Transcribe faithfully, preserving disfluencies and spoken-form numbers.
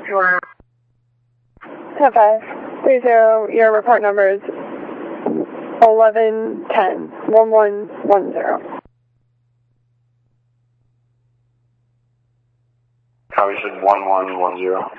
Roger. ten five three zero, your report number is eleven ten one one one zero. Copy, said one one one zero.